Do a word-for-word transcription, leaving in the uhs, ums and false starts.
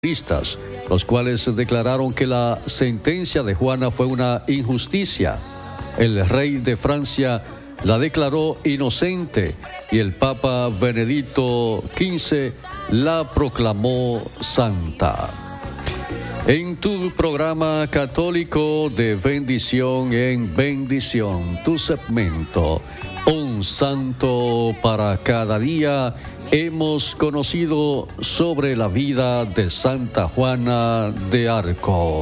los cuales declararon que la sentencia de Juana fue una injusticia. El rey de Francia la declaró inocente y el Papa Benedicto quince la proclamó santa. En tu programa católico de bendición en bendición, tu segmento, un santo para cada día, hemos conocido sobre la vida de Santa Juana de Arco.